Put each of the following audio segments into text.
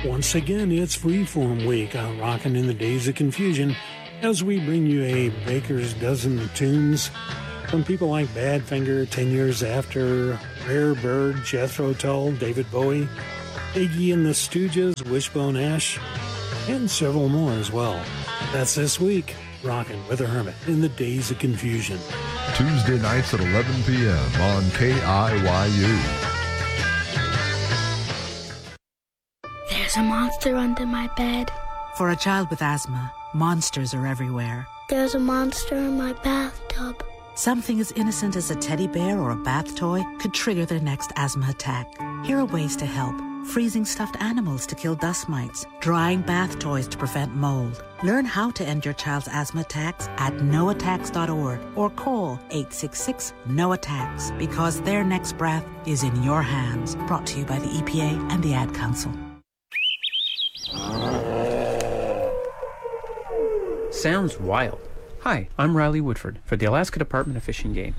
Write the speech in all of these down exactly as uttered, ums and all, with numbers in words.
Once again, it's Freeform Week on Rockin' in the Days of Confusion as we bring you a baker's dozen of tunes from people like Badfinger, Ten Years After, Rare Bird, Jethro Tull, David Bowie, Iggy and the Stooges, Wishbone Ash, and several more as well. That's this week, Rockin' with a Hermit in the Days of Confusion. Tuesday nights at eleven p.m. on K I Y U. There's a monster under my bed. For a child with asthma, monsters are everywhere. There's a monster in my bathtub. Something as innocent as a teddy bear or a bath toy could trigger their next asthma attack. Here are ways to help. Freezing stuffed animals to kill dust mites. Drying bath toys to prevent mold. Learn how to end your child's asthma attacks at no attacks dot org or call eight six six, N O attacks because their next breath is in your hands. Brought to you by the E P A and the Ad Council. Sounds wild. Hi, I'm Riley Woodford for the Alaska Department of Fish and Game.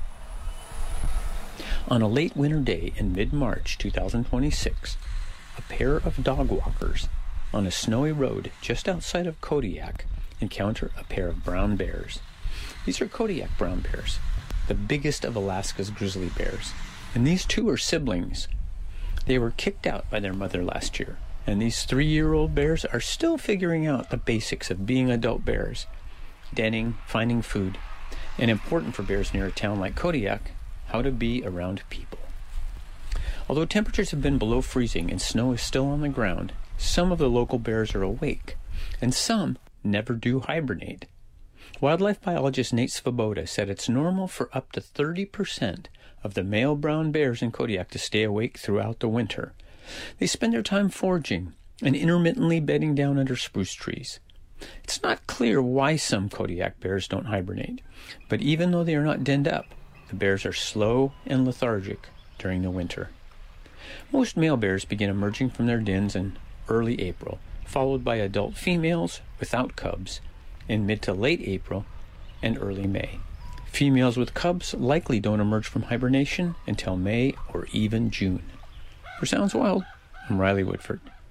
On a late winter day in mid-March two thousand twenty-six, a pair of dog walkers on a snowy road just outside of Kodiak encounter a pair of brown bears. These are Kodiak brown bears, the biggest of Alaska's grizzly bears. And these two are siblings. They were kicked out by their mother last year, and these three-year-old bears are still figuring out the basics of being adult bears. Denning, finding food, and important for bears near a town like Kodiak, how to be around people. Although temperatures have been below freezing and snow is still on the ground, some of the local bears are awake, and some never do hibernate. Wildlife biologist Nate Svoboda said it's normal for up to thirty percent of the male brown bears in Kodiak to stay awake throughout the winter. They spend their time foraging and intermittently bedding down under spruce trees. It's not clear why some Kodiak bears don't hibernate, but even though they are not denned up, the bears are slow and lethargic during the winter. Most male bears begin emerging from their dens in early April, followed by adult females without cubs in mid to late April and early May. Females with cubs likely don't emerge from hibernation until May or even June. For Sounds Wild, I'm Riley Woodford.